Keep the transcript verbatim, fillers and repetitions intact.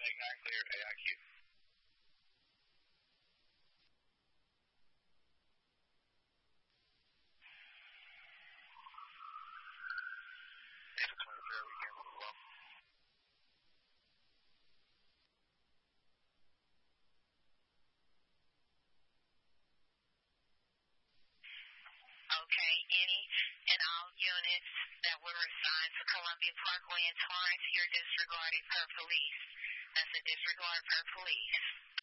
Magna Clear A I Q. Okay, any and all units that were assigned to Columbia Parkway and Torrance, you're disregarded per police. That's a disregard per police.